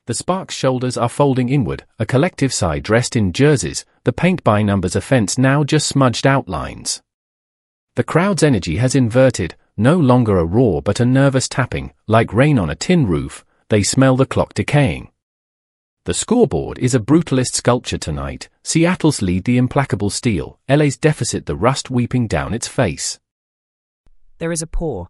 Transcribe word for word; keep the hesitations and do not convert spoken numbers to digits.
The Sparks shoulders are folding inward, a collective sigh dressed in jerseys, the paint-by-numbers offense now just smudged outlines. The crowd's energy has inverted, no longer a roar but a nervous tapping, like rain on a tin roof. They smell the clock decaying. The scoreboard is a brutalist sculpture tonight, Seattle's lead the implacable steel, L A's deficit the rust weeping down its face. There is a pour.